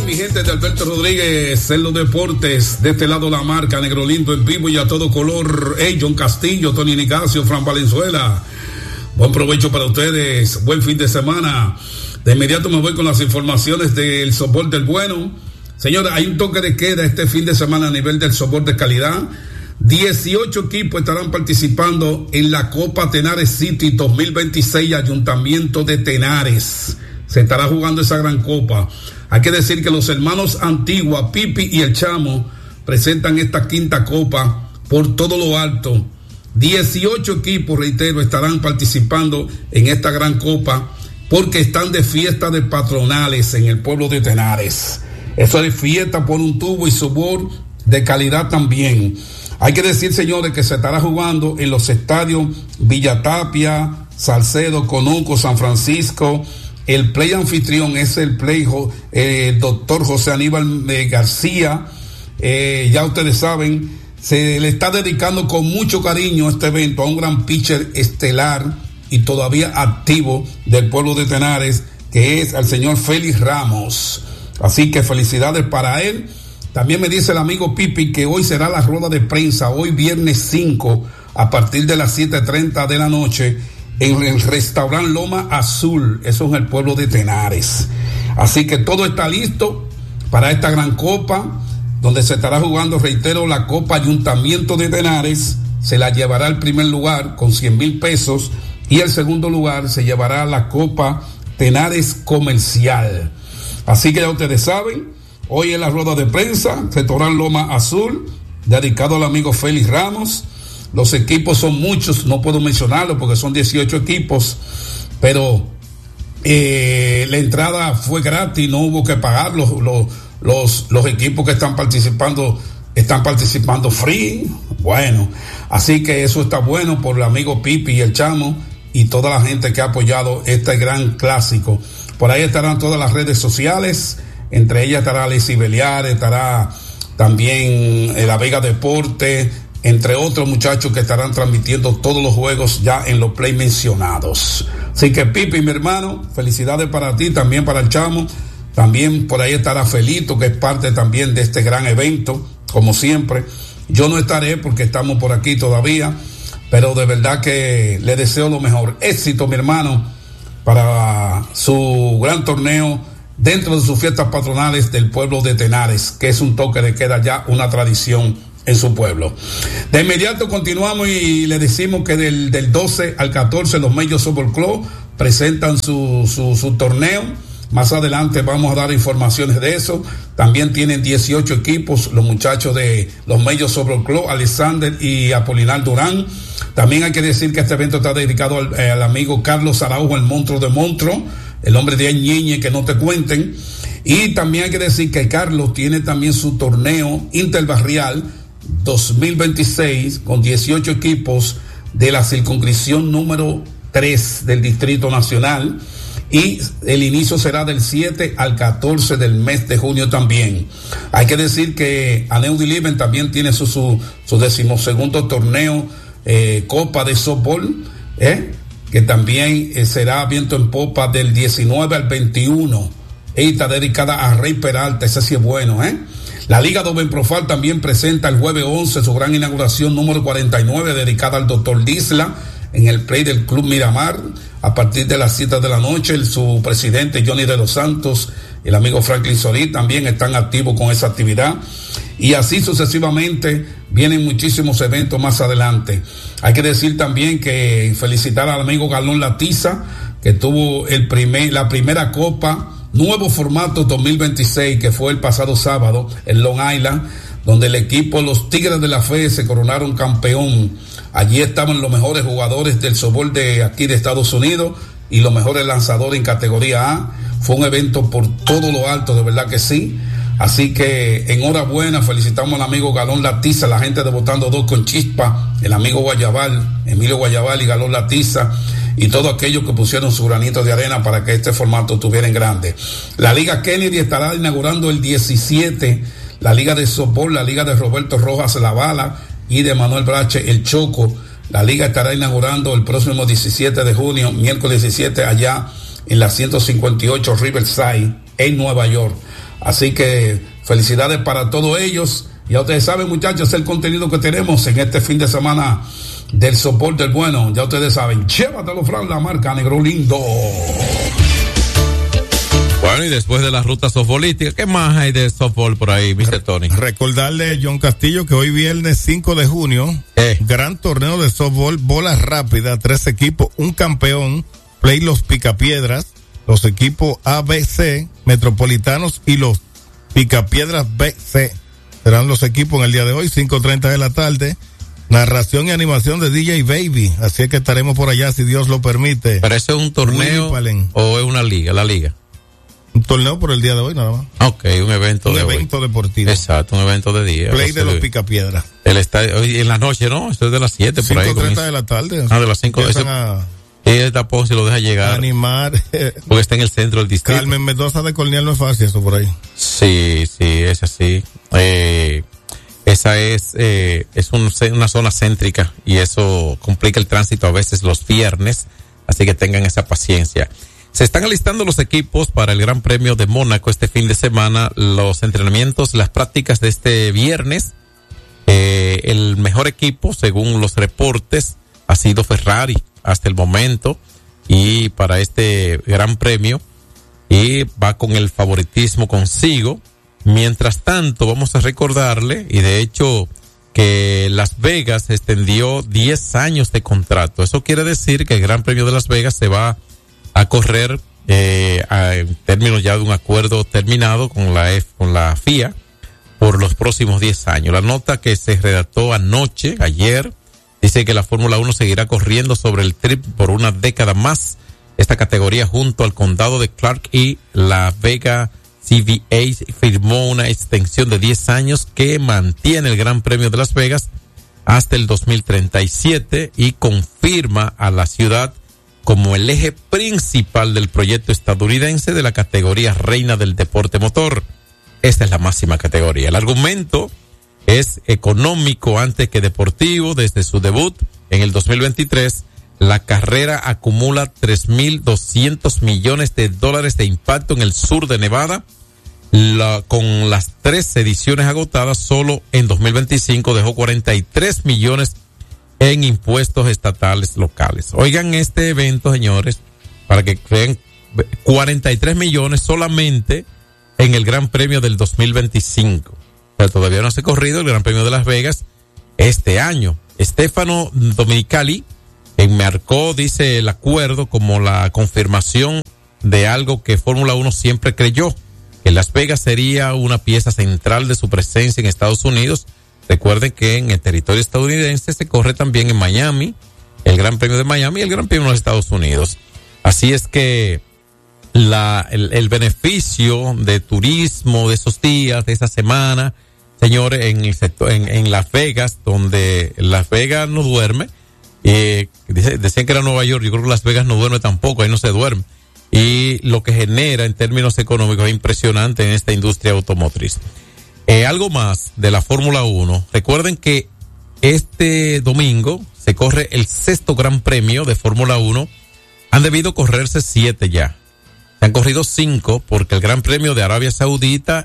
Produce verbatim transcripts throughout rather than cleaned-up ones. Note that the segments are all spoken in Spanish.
mi gente de Alberto Rodríguez en los deportes, de este lado la marca, Negro Lindo en vivo y a todo color, hey, John Castillo, Tony Nicasio, Fran Valenzuela, buen provecho para ustedes, buen fin de semana. De inmediato me voy con las informaciones del softball del bueno. Señora, hay un toque de queda este fin de semana a nivel del softball de calidad. dieciocho equipos estarán participando en la Copa Tenares City dos mil veintiséis, Ayuntamiento de Tenares. Se estará jugando esa gran copa. Hay que decir que los hermanos Antigua, Pipi y el Chamo, presentan esta quinta copa por todo lo alto. dieciocho equipos, reitero, estarán participando en esta gran copa porque están de fiesta de patronales en el pueblo de Tenares. Eso es fiesta por un tubo y sabor de calidad también. Hay que decir, señores, que se estará jugando en los estadios Villa Tapia, Salcedo, Conuco, San Francisco. El play anfitrión es el play eh, doctor José Aníbal eh, García. Eh, ya ustedes saben, se le está dedicando con mucho cariño este evento a un gran pitcher estelar y todavía activo del pueblo de Tenares, que es el señor Félix Ramos. Así que felicidades para él. También me dice el amigo Pipi que hoy será la rueda de prensa, hoy viernes cinco, a partir de las siete treinta de la noche, en el restaurante Loma Azul, eso es en el pueblo de Tenares. Así que todo está listo para esta gran copa, donde se estará jugando, reitero, la Copa Ayuntamiento de Tenares. Se la llevará el primer lugar con cien mil pesos y el segundo lugar se llevará la Copa Tenares Comercial. Así que ya ustedes saben, hoy en la rueda de prensa, restaurante Loma Azul, dedicado al amigo Félix Ramos. Los equipos son muchos, no puedo mencionarlo porque son dieciocho equipos, pero eh, la entrada fue gratis, no hubo que pagar. Los, los, los, los equipos que están participando están participando free. Bueno, así que eso está bueno por el amigo Pipi y el Chamo y toda la gente que ha apoyado este gran clásico. Por ahí estarán todas las redes sociales, entre ellas estará Alexis Beliar, estará también La Vega Deporte, entre otros muchachos que estarán transmitiendo todos los juegos ya en los play mencionados. Así que Pipi, mi hermano, felicidades para ti, también para el Chamo. También por ahí estará Felito, que es parte también de este gran evento, como siempre. Yo no estaré porque estamos por aquí todavía, pero de verdad que le deseo lo mejor. Éxito, mi hermano, para su gran torneo dentro de sus fiestas patronales del pueblo de Tenares, que es un toque de queda ya, una tradición en su pueblo. De inmediato continuamos y le decimos que del, del doce al catorce los Major Softball Club presentan su, su, su torneo. Más adelante vamos a dar informaciones de eso. También tienen dieciocho equipos los muchachos de los Major Softball Club, Alexander y Apolinar Durán. También hay que decir que este evento está dedicado al, eh, al amigo Carlos Araujo, el monstruo de monstruo, el hombre de Ñeñe, que no te cuenten. Y también hay que decir que Carlos tiene también su torneo interbarrial dos mil veintiséis con dieciocho equipos de la circunscripción número tres del Distrito Nacional, y el inicio será del siete al catorce del mes de junio también. Hay que decir que Aneudi Liven también tiene su, su, su decimosegundo torneo eh, Copa de Softball, eh, que también eh, será viento en popa del diecinueve al veintiuno. Y está dedicada a Rey Peralta, ese sí es bueno, ¿eh? La Liga Doven Profal también presenta el jueves once su gran inauguración número cuarenta y nueve, dedicada al doctor Disla, en el play del Club Miramar, a partir de las siete de la noche. El, su presidente Johnny de los Santos, el amigo Franklin Solí, también están activos con esa actividad. Y así sucesivamente vienen muchísimos eventos más adelante. Hay que decir también que felicitar al amigo Galón Latiza, que tuvo el primer, la primera copa nuevo formato dos mil veintiséis, que fue el pasado sábado en Long Island, donde el equipo Los Tigres de la Fe se coronaron campeón. Allí estaban los mejores jugadores del softball de aquí de Estados Unidos y los mejores lanzadores en categoría A. Fue un evento por todo lo alto, de verdad que sí. Así que enhorabuena, felicitamos al amigo Galón Latiza, la gente de Botando dos con Chispa, el amigo Guayabal, Emilio Guayabal y Galón Latiza, y todos aquellos que pusieron su granito de arena para que este formato estuviera en grande. La Liga Kennedy estará inaugurando el diecisiete, la Liga de Softball, la Liga de Roberto Rojas La Bala y de Manuel Brache El Choco. La liga estará inaugurando el próximo diecisiete de junio, miércoles diecisiete, allá en la ciento cincuenta y ocho Riverside, en Nueva York. Así que felicidades para todos ellos. Ya ustedes saben, muchachos, el contenido que tenemos en este fin de semana del soporte del bueno. Ya ustedes saben, llévatelo, Fran, la marca Negro Lindo. Bueno, y después de la ruta softbolística, ¿qué más hay de softball por ahí, mister Tony? Recordarle a John Castillo que hoy viernes cinco de junio, eh. gran torneo de softball, bolas rápidas, tres equipos, un campeón, play los Picapiedras, los equipos A, B, C, Metropolitanos y los Picapiedras B, C. Serán los equipos en el día de hoy, cinco treinta de la tarde. Narración y animación de D J Baby. Así es que estaremos por allá si Dios lo permite. ¿Pero eso es un torneo o es una liga, la liga? Un torneo por el día de hoy nada más. Ok, un evento un de evento hoy. deportivo. Exacto, un evento de día. Play de los Picapiedras. El estadio, hoy en la noche, ¿no? Esto es de las siete por ahí. cinco treinta de la tarde. Ah, de las cinco. Ese, a... Ese tapón si lo deja llegar. Animar. Porque está en el centro del distrito. Carmen Mendoza de Corniel no es fácil eso por ahí. Sí, sí, es así. Eh, esa es, eh, es un, una zona céntrica y eso complica el tránsito a veces los viernes. Así que tengan esa paciencia. Se están alistando los equipos para el Gran Premio de Mónaco este fin de semana. Los entrenamientos, las prácticas de este viernes. Eh, el mejor equipo, según los reportes, ha sido Ferrari hasta el momento. Y para este Gran Premio. Y va con el favoritismo consigo. Mientras tanto, vamos a recordarle, y de hecho, que Las Vegas extendió diez años de contrato. Eso quiere decir que el Gran Premio de Las Vegas se va a correr eh, a, en términos ya de un acuerdo terminado con la F, con la F I A por los próximos diez años. La nota que se redactó anoche, ayer, dice que la Fórmula uno seguirá corriendo sobre el Strip por una década más. Esta categoría junto al condado de Clark y la Vega C V A firmó una extensión de diez años que mantiene el Gran Premio de Las Vegas hasta el dos mil treinta y siete y confirma a la ciudad como el eje principal del proyecto estadounidense de la categoría reina del deporte motor. Esta es la máxima categoría. El argumento es económico antes que deportivo. Desde su debut en el dos mil veintitrés, la carrera acumula tres mil doscientos millones de dólares de impacto en el sur de Nevada. La, con las tres ediciones agotadas, solo en dos mil veinticinco dejó cuarenta y tres millones en impuestos estatales locales. Oigan este evento, señores, para que vean, cuarenta y tres millones solamente en el Gran Premio del dos mil veinticinco. O sea, todavía no se ha corrido el Gran Premio de Las Vegas este año. Stefano Domenicali enmarcó, dice, el acuerdo como la confirmación de algo que Fórmula uno siempre creyó, que Las Vegas sería una pieza central de su presencia en Estados Unidos. Recuerden que en el territorio estadounidense se corre también en Miami, el Gran Premio de Miami y el Gran Premio de los Estados Unidos. Así es que la, el, el beneficio de turismo de esos días, de esa semana, señores, en el sector, en, en Las Vegas, donde Las Vegas no duerme, eh, dice, decían que era Nueva York, yo creo que Las Vegas no duerme tampoco, ahí no se duerme. Y lo que genera en términos económicos es impresionante en esta industria automotriz. Eh, algo más de la Fórmula uno. Recuerden que este domingo se corre el sexto Gran Premio de Fórmula uno. Han debido correrse siete ya. Se han corrido cinco porque el Gran Premio de Arabia Saudita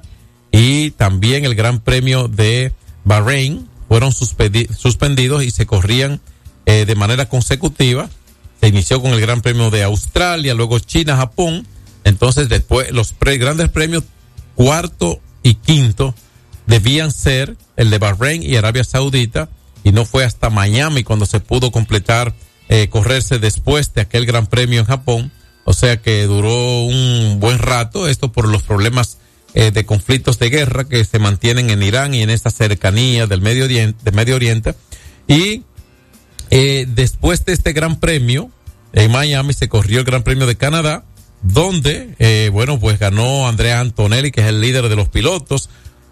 y también el Gran Premio de Bahrein fueron suspendi- suspendidos y se corrían eh, de manera consecutiva. Se inició con el Gran Premio de Australia, luego China, Japón. Entonces después los pre- grandes premios cuarto y quinto debían ser el de Bahrein y Arabia Saudita, y no fue hasta Miami cuando se pudo completar, eh, correrse después de aquel Gran Premio en Japón. O sea que duró un buen rato, esto por los problemas eh, de conflictos de guerra que se mantienen en Irán y en esta cercanía del Medio Oriente, del Medio Oriente. Y eh, después de este Gran Premio en Miami se corrió el Gran Premio de Canadá, donde, eh, bueno, pues ganó Andrea Antonelli, que es el líder de los pilotos.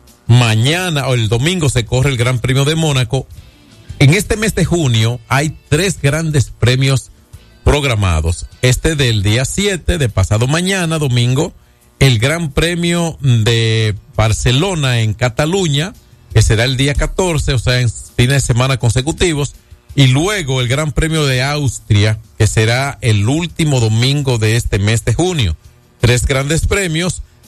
Mañana o el domingo se corre el Gran Premio de Mónaco. En este mes de junio hay tres grandes premios programados. Este del día siete, de pasado mañana, domingo, el Gran Premio de Barcelona en Cataluña, que será el día catorce, o sea, en fines de semana consecutivos. Y luego el Gran Premio de Austria, que será el último domingo de este mes de junio. Tres grandes premios.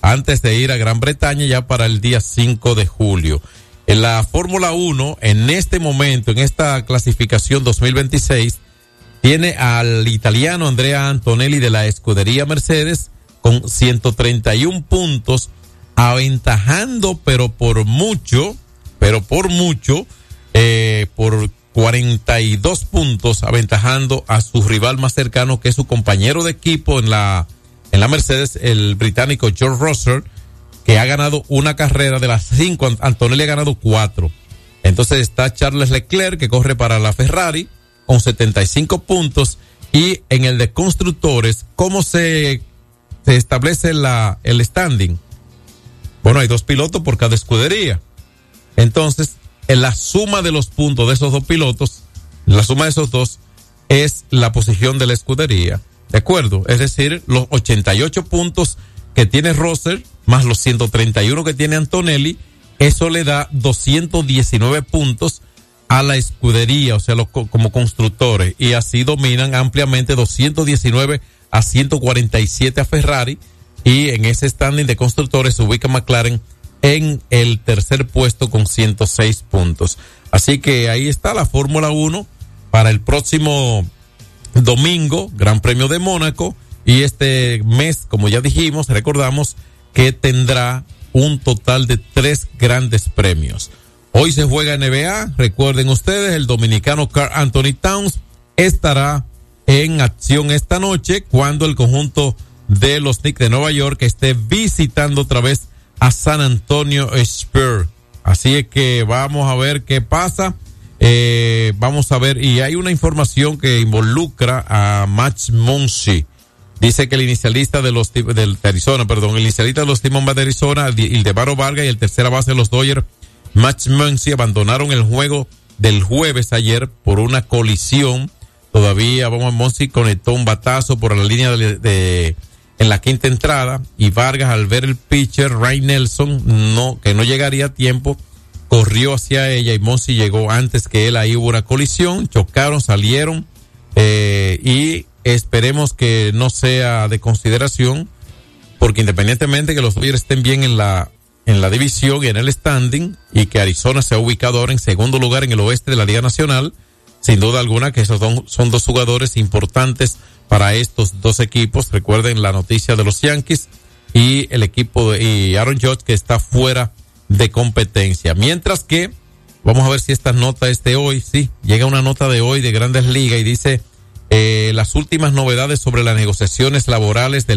antes de ir a Gran Bretaña ya para el día cinco de julio. En la Fórmula uno, en este momento, en esta clasificación dos mil veintiséis, tiene al italiano Andrea Antonelli de la escudería Mercedes con ciento treinta y un puntos, aventajando, pero por mucho, pero por mucho, eh, por cuarenta y dos puntos, aventajando a su rival más cercano, que es su compañero de equipo en la, en la Mercedes, el británico George Russell, que ha ganado una carrera de las cinco. Antonelli ha ganado cuatro. Entonces está Charles Leclerc, que corre para la Ferrari, con setenta y cinco puntos. Y en el de constructores, ¿cómo se, se establece la, el standing? Bueno, hay dos pilotos por cada escudería. Entonces, en la suma de los puntos de esos dos pilotos, la suma de esos dos es la posición de la escudería. ¿De acuerdo? Es decir, los ochenta y ocho puntos que tiene Russell, más los ciento treinta y uno que tiene Antonelli, eso le da doscientos diecinueve puntos a la escudería, o sea, los, como constructores, y así dominan ampliamente doscientos diecinueve a ciento cuarenta y siete a Ferrari, y en ese standing de constructores se ubica McLaren en el tercer puesto con ciento seis puntos. Así que ahí está la Fórmula uno para el próximo domingo, Gran Premio de Mónaco, y este mes, como ya dijimos, recordamos que tendrá un total de tres grandes premios. Hoy se juega N B A, recuerden ustedes, el dominicano Karl Anthony Towns estará en acción esta noche cuando el conjunto de los Knicks de Nueva York esté visitando otra vez a San Antonio Spurs. Así es que vamos a ver qué pasa. Eh, vamos a ver, y hay una información que involucra a Max Muncy. Dice que el inicialista de los de Arizona, perdón, el inicialista de los Diamondbacks de Arizona, Ildemaro Vargas, y el tercera base de los Dodgers, Max Muncy, abandonaron el juego del jueves ayer por una colisión. Todavía, vamos, Muncy conectó un batazo por la línea de, de en la quinta entrada, y Vargas, al ver el pitcher Ray Nelson, no, que no llegaría a tiempo, corrió hacia ella y Muncy llegó antes que él. Ahí hubo una colisión, chocaron, salieron, eh, y esperemos que no sea de consideración, porque independientemente que los Dodgers estén bien en la en la división y en el standing, y que Arizona se ha ubicado ahora en segundo lugar en el oeste de la Liga Nacional, sin duda alguna que esos son, son dos jugadores importantes para estos dos equipos. Recuerden la noticia de los Yankees y el equipo de y Aaron Judge, que está fuera de competencia. Mientras que, vamos a ver si esta nota es de hoy. Sí, llega una nota de hoy de Grandes Ligas y dice eh, las últimas novedades sobre las negociaciones laborales del